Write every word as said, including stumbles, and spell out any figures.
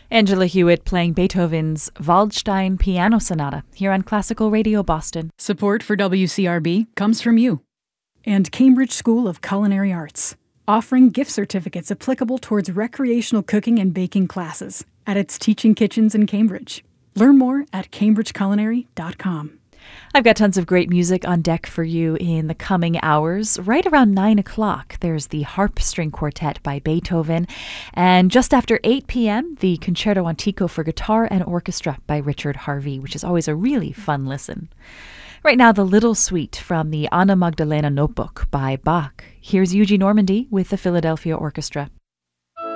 Angela Hewitt playing Beethoven's Waldstein Piano Sonata here on Classical Radio Boston. Support for W C R B comes from you. And Cambridge School of Culinary Arts, offering gift certificates applicable towards recreational cooking and baking classes at its teaching kitchens in Cambridge. Learn more at cambridge culinary dot com. I've got tons of great music on deck for you in the coming hours. Right around nine o'clock, there's the Harp String Quartet by Beethoven. And just after eight p.m., the Concerto Antico for Guitar and Orchestra by Richard Harvey, which is always a really fun listen. Right now, the Little Suite from the Anna Magdalena Notebook by Bach. Here's Eugene Normandy with the Philadelphia Orchestra.